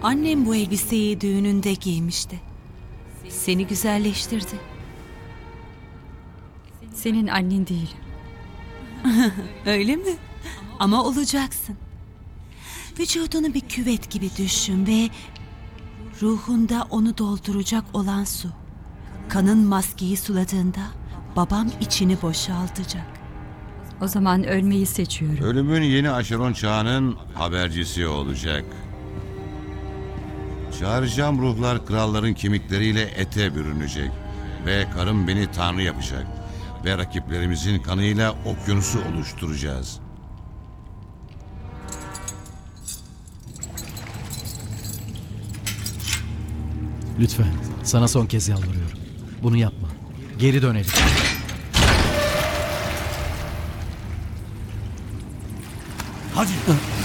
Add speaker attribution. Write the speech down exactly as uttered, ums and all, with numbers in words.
Speaker 1: Annem bu elbiseyi düğününde giymişti. Seni güzelleştirdi.
Speaker 2: Senin annen değil.
Speaker 1: Öyle mi? Ama olacaksın. Vücudunu bir küvet gibi düşün ve ruhunda onu dolduracak olan su. Kanın maskeyi suladığında babam içini boşaltacak.
Speaker 2: O zaman ölmeyi seçiyorum.
Speaker 3: Ölümün yeni aşeron çağının habercisi olacak. Çağıracağım ruhlar kralların kemikleriyle ete bürünecek. Ve karım beni tanrı yapacak. Ve rakiplerimizin kanıyla okyanusu oluşturacağız.
Speaker 4: Lütfen, sana son kez yalvarıyorum. Bunu yapma. Geri dönelim.
Speaker 5: Hadi.